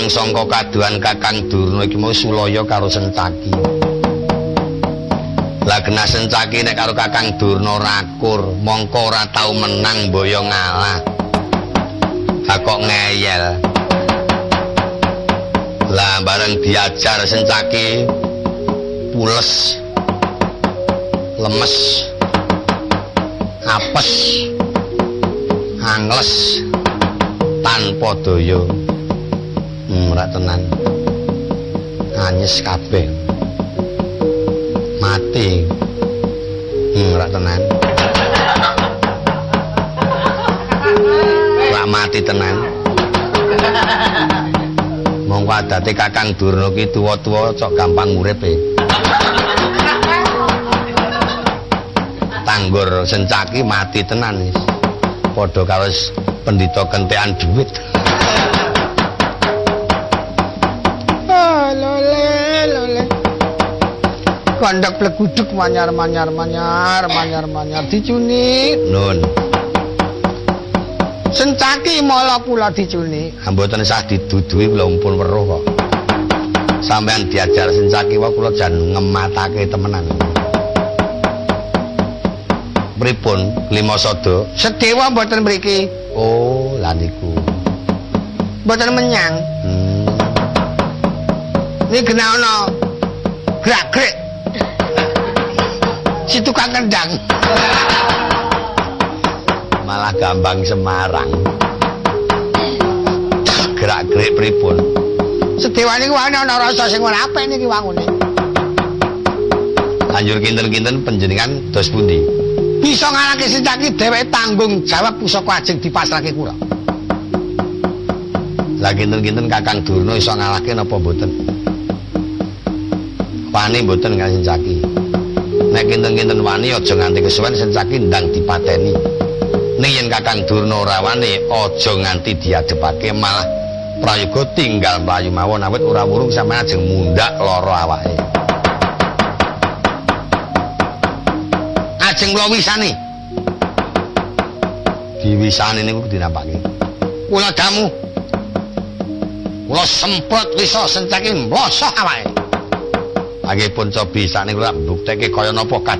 sangka kaduan Kakang Durna iki mau sulaya karo Sencaki. Lah genah Sencaki nek karo Kakang Durna rakur, mongko ora tau menang boyo ngalah. Ha kok ngeyel. Lah bareng diajar Sencaki pules, lemes, apes, angles, tanpa daya. Ora tenan. Anyes kabeh. Mati. Ora tenan. Ora mati tenan. Monggo adate Kakang Durna ki tuwa-tuwa cok gampang uripe. Tanggur Sencaki mati tenan wis. Padha karo pendhita kentekan dhuwit. Lole. Kandhak pleguduk manyar dicuni. Nun. Sencaki mala kula dicuni. Mboten sah didudui kula mumpun weruh kok. Sampeyan diajar Sencaki wae kula jan ngematake temenan. Pripun Lima Sada? Sedewa mboten mriki. Oh, lha niku. Mboten menyang. Ini kena ana gerak-gerik si tukang kendang malah Gambang Semarang gerak-gerik pripun Sedewa niku ana rasa sing ora apik niki wangune lanjur kinten-kinten panjenengan dos pundi bisa ngalahke Sencaki dheweke tanggung jawab pusaka ajeng dipasrahke kula lah kinten-kinten Kakang Durna iso ngalahke napa mboten wani mboten kali Sencaki. Nek kinten-kinten wani aja nganti kesuwen Sencaki ndang dipateni. Ning yen Kakang Durna ora wani aja nganti diadepake malah prayoga tinggal mlayu mawon awit ora wurung sampeyan ajeng mundhak lara awake. Ajeng kula wisani. Diwisani niku dinampake. Kula damu. Kula semprot wisa Sencaki mlosok awake. Nggih pun cobi sakniki kula mbukteke kaya napa